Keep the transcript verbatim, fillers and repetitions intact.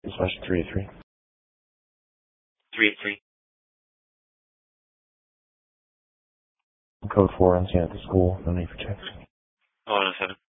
Dispatch three eight three. three eight three. Code four, I'm seeing at the school. No need for checks. Oh, one oh seven.